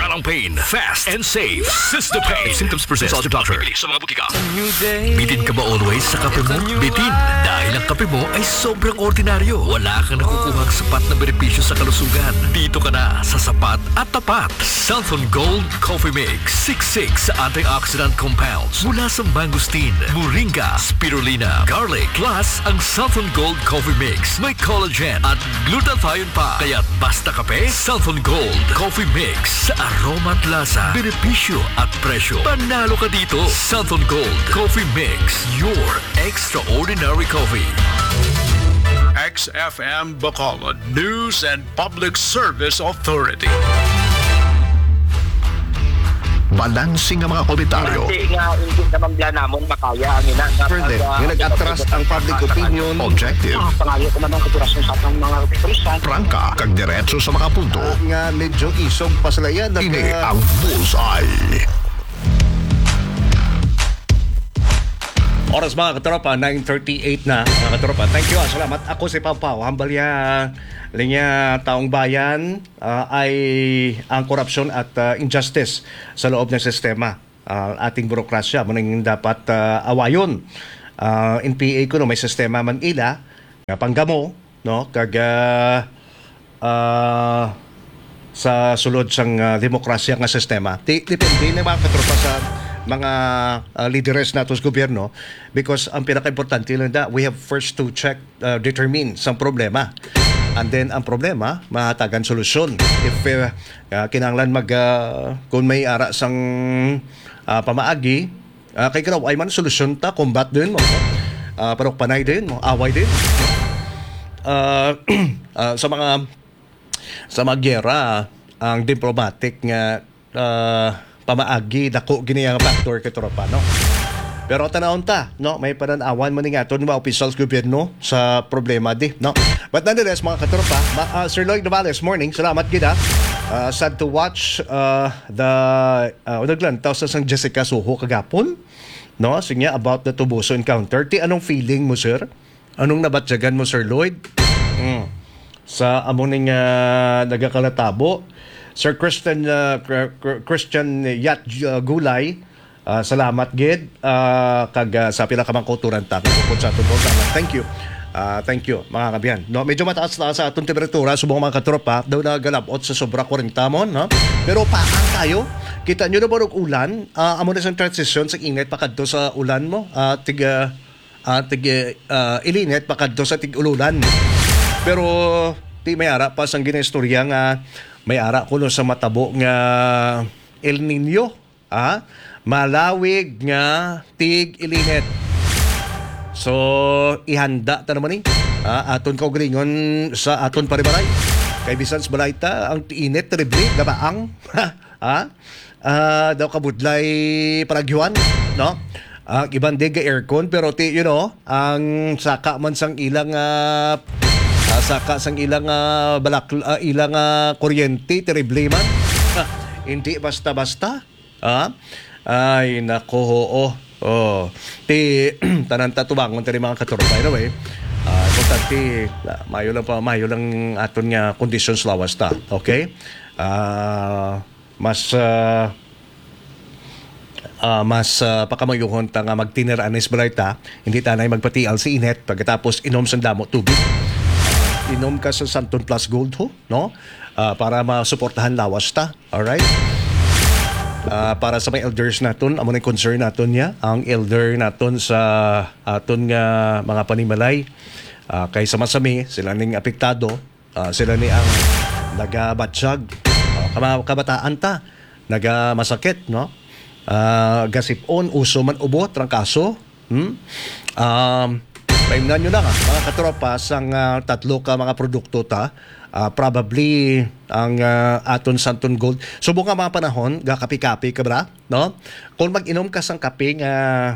Walang pain. Fast and safe. Systopain. Symptoms present. Consult your doctor. Sa mga butika. Bitin ka ba always sa kape mo? Bitin. Dahil ang kape mo ay sobrang ordinaryo. Wala kang nakukuhang sapat na benepisyo sa kalusugan. Dito ka na sa sapat at tapat. Southern Gold Coffee Mix. 66 antioxidant compounds mula sa mangosteen, moringa, spirulina, garlic. Plus, ang Southern Gold Coffee Mix may collagen at glutathione pa. Kaya basta kape, Southern Gold Coffee Mix. Sa aroma at lasa, benepisyo at presyo. Panalo ka dito. Southern Gold Coffee Mix. Your extraordinary coffee. XFM Bacolod News and Public Service Authority. Balansing ang mga komentaryo. Hindi nga, hindi naman bla namon makaya ang ina. Further, yung nag-atras ang public opinion. Objective. Pangayo ko naman katurasyon sa atong mga tulisan. Prangka, kag diretso sa mga punto. Nga medyo isog pa sila yan. Ini ang Bullseye. Oras mga katropa, 9:38 na mga katropa. Thank you, salamat. Ako si Pau. Hambal ya linya taong bayan ay ang korupsyon at injustice sa loob ng sistema. Ating burokrasya mo nang dapat awayon. NPA ko no may sistema man ila nga panggamo no kag sa sulod sang demokrasya nga sistema. Depende na mga katropa sa mga leaders nato sa gobyerno because ang pinaka-importante lang we have first to check, determine sa problema. And then ang problema, mahatagan solusyon. If kinahanglan kung may ara sang pamaagi, kay karaw ay man solusyon ta, combat din mo. Parok panay din mo, away din. Sa mga giyera, ang diplomatic nga pamaagi dako gini nga factor kay tropa no. Pero tanawon ta no may pananawan man nga aton mga officials gobyerno sa problema di no. But nonetheless mga katropa, Sir Lloyd Novales, morning. Salamat gid sad to watch the naglantaw sa San Jessica Soho kagapon no sinya about the Tubuso encounter. Ti anong feeling mo sir? Anong nabatyagan mo Sir Lloyd? Sa among ning nagakalatabo Sir Christian Yat Gulay, salamat gid kag sa pila ka mangkuturan ta sa aton programa. Thank you mga kabiyan. No, medyo mataas na sa atong temperatura subong mga katropa daw nagalabot sa sobra 40 mon no. Pero paan tayo. Kita nyo na ba og ulan? Amo na sa transition sa init pakadto sa ulan mo. Ilinit pakadto sa tig-ululan. Pero di may ara pa sang ginaistorya nga may ara kuno sa matabo nga El Nino, malawig nga tig-ilinit. So ihanda ta naman aton kaugalingon sa aton paribaray. Kay bisan sa balayta ang init terrible gabaang daw kabudlay paragyuan no. Iban dig aircon pero ang saka man sang ilang saka sang ilang ilang kuryente terrible man. Hindi basta-basta. Ay nako tanan tatubangon tani mga katropa anyway. Importante mayo lang aton nga conditions lawas ta. Okay? Mas pakamayuhon ta nga magtineranis balay ta, hindi tanay magpatial sa init pagkatapos inom sa damo tubig. Inom ka sa Santon Plus Gold no? Para masuportahan lawas ta. Alright? Para sa mga elders naton, amo na concern naton niya, ang elder naton sa aton nga mga panimalay. Kay sama-sami, sila ning apektado, sila ni ang nagabatsyag, kabataan ta, nagamasakit, no? Gasipon, uso man ubo, trangkaso. Paimnan nyo na mga katropa sang tatlo ka mga produkto ta. Probably ang aton Santon Gold. Subong nga mga panahon, kapi-kapi ka ba? No? Kung mag-inom ka sang kape nga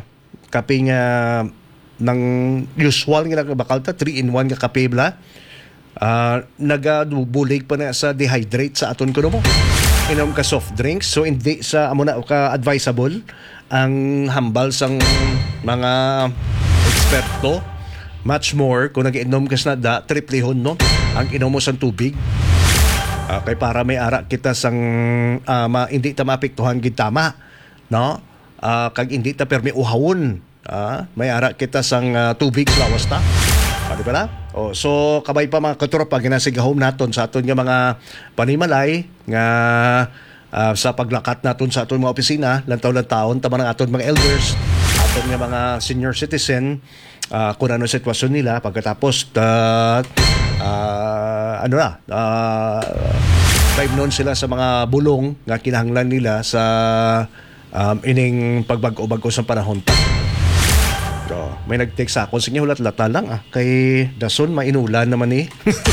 ng usual nga bakal ta 3-in-1 nga kape bla. Nagabulig pa na sa dehydrate sa aton kuno mo. Inom ka soft drinks so hindi sa amo na ka advisable ang hambal sang mga eksperto. Much more kung nag-inom ka na triplehon no ang inom mo sa tubig Kay para may ara kita sang hindi ta maapektuhan gid tama, no? Kag hindi ta permi uhawon. May ara kita sang tubig lawas ta. Di ba na? So kabay pa mga katropa ginasigahom naton sa aton nga mga panimalay nga sa paglakat naton sa aton mga opisina lantaw-lantawon tama ng aton mga elders, aton nga mga senior citizen, kung ano sitwasyon nila pagkatapos time noon sila sa mga bulong nga kinahanglan nila sa ining pagbago-bago sa panahon pa. So, may nag-text sa akin, sige hulat-lata lang kay Dason mainulan naman eh.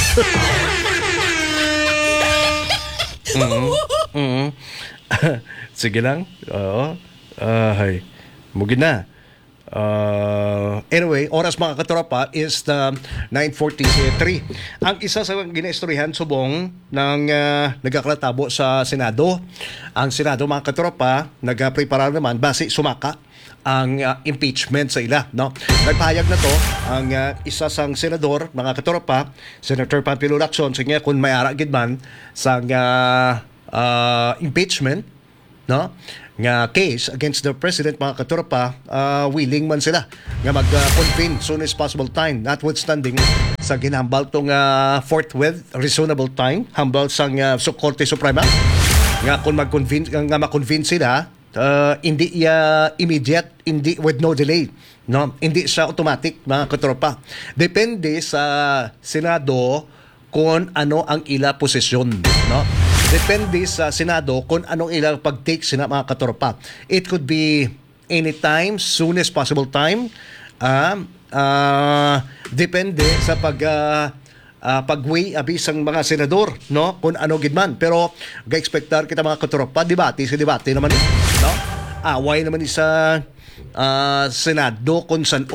Sige lang. Oo. Hay. Mugin na. Anyway, oras mga katropa is 9:43. Ang isa sa ginaistoryahan subong ng nagkaklatabo sa Senado. Ang Senado mga katropa nagprepara naman base sumaka ang impeachment sa ila, no? Nagpahayag na to ang isa sang senador mga katropa, Senator Pampilo Lacson, sige kung may ara gid man sang impeachment, no? Nga case against the president mga katropa, willing man sila nga mag-convene soon as possible time, notwithstanding sa ginhambal tong forthwith reasonable time hambal sang Korte Suprema nga kung ma-convene sila, hindi immediate, hindi with no delay, no? Hindi siya automatic mga katropa. Depende sa Senado kung ano ang ila posisyon, no? Depende sa Senado kung anong ilang pag-take sina mga katropa. It could be anytime, soon as possible time. Depende sa pag-weigh abisang mga senador, no? Kung ano gidman. Pero ga-expectar kita mga katropa, debate naman, no? Away naman sa Senado kung saan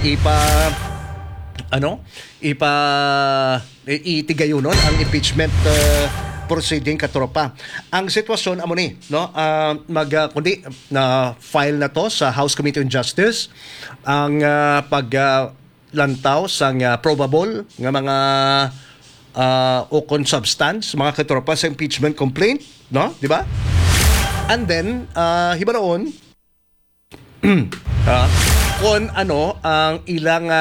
itigayunon ang impeachment proceeding katropa. Ang sitwasyon amo ni, no, kundi na file na to sa House Committee on Justice ang paglantaw sang probable nga mga ukon substance mga katropa sa impeachment complaint, no, di ba? And then hibaraon kung ano ang ilang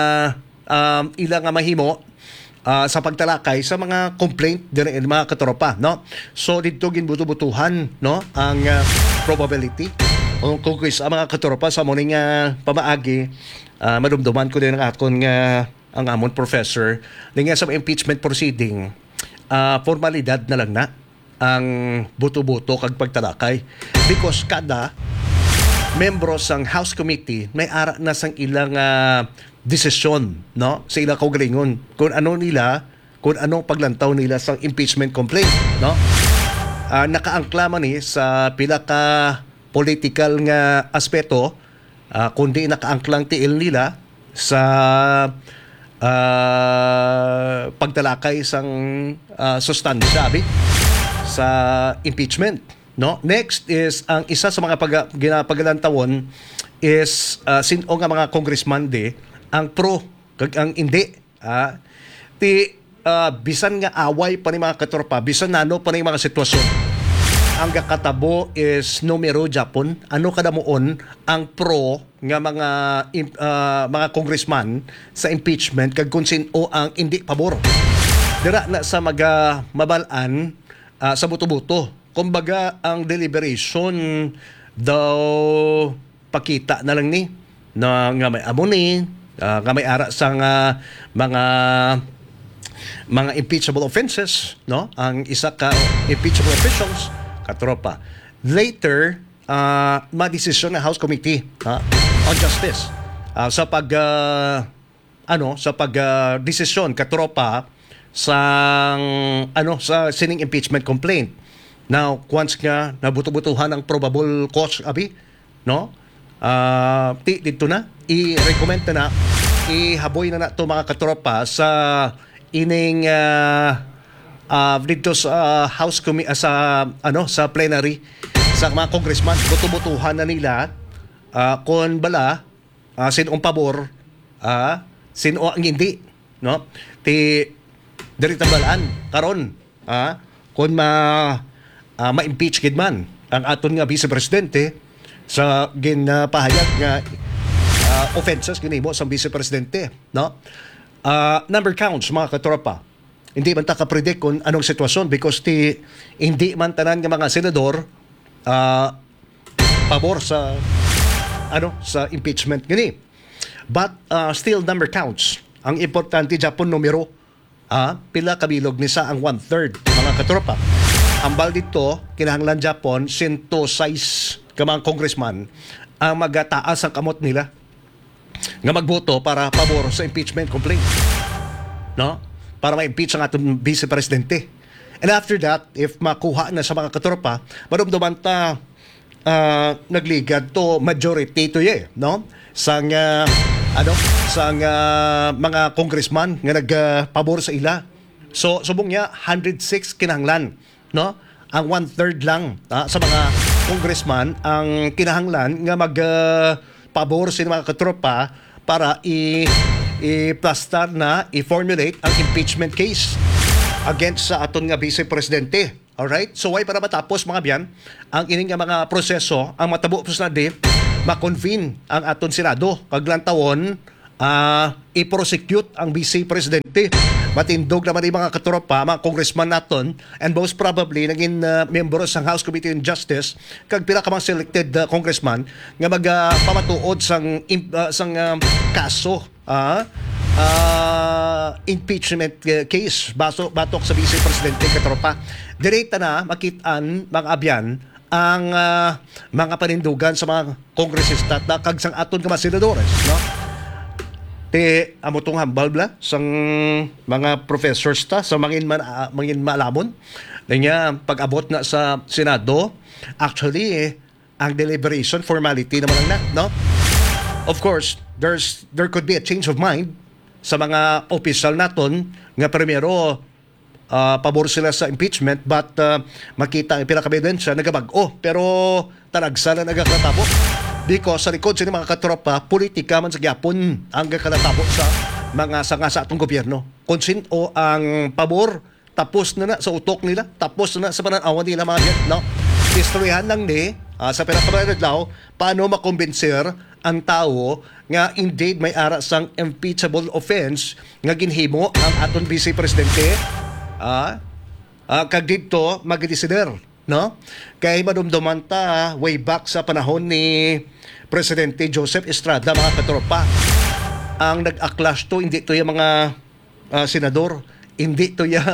mahimo sa pagtalakay sa mga complaint din mga katropa, no? So dito ginbuto-butuhan, no, ang probability kung ang mga katropa sa morning pamaagi, madumduman ko din ang aton nga ang amon professor nga sa impeachment proceeding, formalidad na lang na ang buto-buto kag pagtalakay because kada membro sang House Committee may ara na sang ilang desisyon, no, sa ilang kaugalingon kung anong paglantaw nila sa impeachment complaint, no? Nakaangkla man ni sa pila ka political nga aspeto, kundi nakaangklang tiil nila sa pagtalakay sang sustansya sa impeachment, no? Next is ang isa sa mga paglalantawon is sino nga mga congressman ang pro kag ang hindi, bisan nga away pa ni mga katropa, bisan nano pa ni mga sitwasyon, ang kakatabo is numero Japon, ano kadamuon ang pro nga mga congressman sa impeachment kag kung sino ang hindi pabor dira na sa mabalaan sa buto-buto. Kumbaga ang deliberation daw pakita na lang ni na nga may amoni, nga may ara sa mga impeachable offenses, no? Ang isa ka impeachable officials katropa. Later, madesisyon ng House Committee on Justice sa desisyon katropa sa sining impeachment complaint. Now, once nga nabuto-butuhan ang probable cause no? Dito na i-recommend na ihaboy na to mga katropa sa ining dito sa House Committee sa plenary sa mga congressman, buto-butuhan na nila kung bala sino ang pabor, sino ang hindi, no? Ti diri balaan karon kung ma-impeach gid man ang aton nga Vice Presidente sa ginpahayag nga offenses ginimo sa Vice Presidente, no? Number counts, mga katropa. Hindi man ta ka-predict kung anong sitwasyon because hindi man tanan nga mga senador pabor sa sa impeachment gini. But still number counts. Ang importante Japon numero pila kabilog ni sa ang 1/3 mga katropa. Ambal dito kinahanglan Japon 106 ka mga congressman ang magataas ang kamot nila nga magboto para pabor sa impeachment complaint, no? Para ma-impeach ang atong Vice Presidente. And after that, if makuha na sa mga katropa, marumduman ta nagligad to majority to no? Sang mga congressman nga nagpabor sa ila. So subong niya 106 kinahanglan, no? Ang 1/3 lang sa mga congressman ang kinahanglan nga pabor sa mga katropa para i-plastar na i-formulate ang impeachment case against sa aton nga Vice Presidente. Alright? So why para matapos mga biyan ang ining nga mga proseso ang matapos na ma-convene ang aton Senado kaglantawon i-prosecute ang Vice Presidente. Matindog naman yung mga katropa, mga congressman naton, and most probably naging member sa House Committee on Justice kag pila ka mga selected congressman nga magpamatuod sang kaso impeachment case batok sa Vice Presidente katropa. Direta na makitaan mga abyan ang mga panindugan sa mga kongresista kag sang aton ka mga senadores, no? Amo tong hambal bla sang mga professors ta sa mangin malamon niya pag-abot na sa Senado. Actually ang deliberation formality naman lang no? Of course there could be a change of mind sa mga official naton nga primero pabor sila sa impeachment but makita ang pinaka-ebidensya nagabag-o pero talagsa na nagakatabo. Because sa likod sa mga katropa, politika man sa gyapon ang kalatabo sa mga sanga sa atong gobyerno. Konsin o ang pabor, tapos na sa utok nila, tapos na sa pananawan nila mga yan, no? Istoryahan lang sa pinakaparadlaw, paano makumbinser ang tao nga indeed may ara sang impeachable offense nga ginhimo ang aton Vice Presidente kag dito magdesider, no? Kay madumduman ta way back sa panahon ni Presidente Joseph Estrada mga katropa. Ang nag-aklas to hindi to yung mga senador, hindi to yung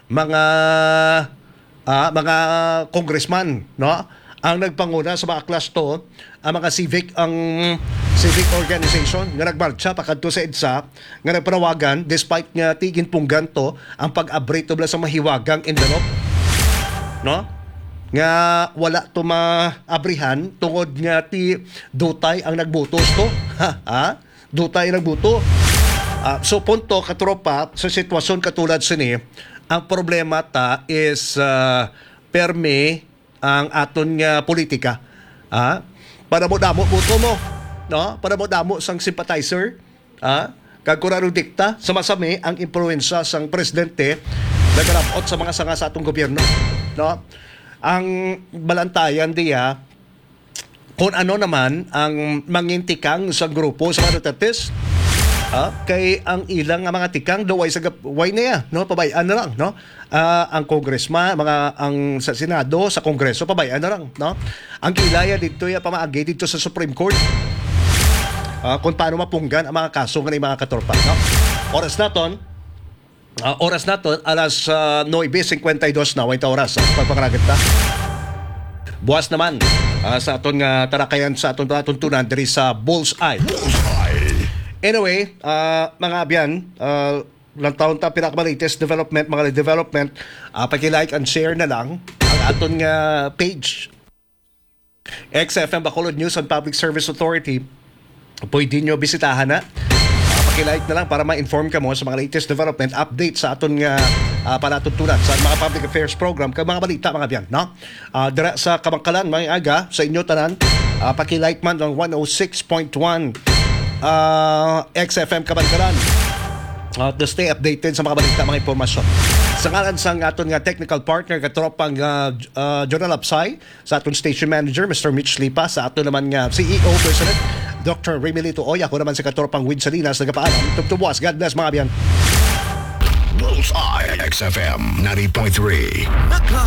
mga congressman, no? Ang nagpanguna sa mga aklas to ang mga civic organization nga nagmarcha pakadto sa EDSA nga nagpanawagan despite nga tigin punggan to ang pag-abrate to sa mahiwagang envelope, no? Nga wala to maabrihan tungod nga dutay ang nagbutos to. Dutay ang nagbuto. So punto katropa sa sitwasyon katulad sini, ang problema ta is perme ang aton nga politika. Para mo damo buto mo, no? Para mo damo sang sympathizer, kag kuraro dikta sa masami ang impluwensya sang presidente nagarabot sa mga sanga sa atong gobyerno, no? Ang balantayan diya kung ano naman ang mangintikang sa grupo sa mga Dutertes, kay ang ilang mga tikang daway sa way na ya, no? Pabayaan na lang, no? Ang congressman, ang sa Senado, sa Kongreso, pabayaan na lang, no? Ang kilaya dito ya pamaagi dito sa Supreme Court. Kung paano mapunggan ang mga kaso ng mga katorpa, no? Oras naton alas 9:52 na wait oras pagpangaragat ta. Buwas naman sa aton nga tarakayan sa aton tuntunan diri sa Bullseye. Anyway, mga abyan, lang taon ta pinakabalatest development, mga development, paki-like and share na lang ang aton nga page. XFM Bacolod News and Public Service Authority. Pwede nyo bisitahan na. Paki-like na lang para ma-inform ka mo sa mga latest development update sa aton nga palatuntunan sa mga public affairs program kag mga balita mga biyan, no? Dira sa Kamangkalan mga aga sa inyo tanan, paki-like man ang 106.1 XFM Kamangkalan. To stay updated sa mga balita, mga impormasyon. Sa ngalan sang aton nga technical partner katropang Jonal Apsay, sa aton station manager Mr. Mitch Lipa, sa aton naman nga CEO President Dr. Remilito Oy, ako naman sa katropang Wid Salinas, nagapaalam. Tubtubuas, God bless mga abiyan. Bullseye XFM 90.3.